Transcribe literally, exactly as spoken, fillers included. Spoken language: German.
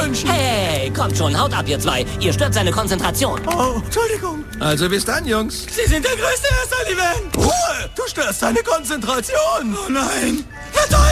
wünschen. Hey, kommt schon, haut ab, ihr zwei. Ihr stört seine Konzentration. Oh, Entschuldigung. Also bis dann, Jungs. Sie sind der größte Herr Sullivan. Ruhe! Du störst seine Konzentration. Oh nein. Verteufelt!